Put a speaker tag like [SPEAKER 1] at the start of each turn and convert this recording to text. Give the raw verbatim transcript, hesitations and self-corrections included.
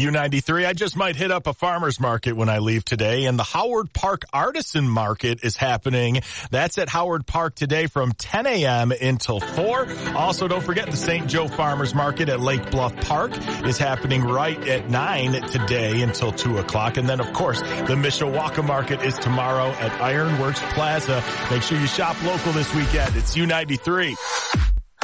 [SPEAKER 1] U ninety-three, I just might hit up a farmer's market when I leave today, and the Howard Park Artisan Market is happening. That's at Howard Park today from ten a.m. until four. Also, don't forget the Saint Joe Farmers Market at Lake Bluff Park is happening right at nine today until two o'clock. And then, of course, the Mishawaka Market is tomorrow at Ironworks Plaza. Make sure you shop local this weekend. It's U ninety-three.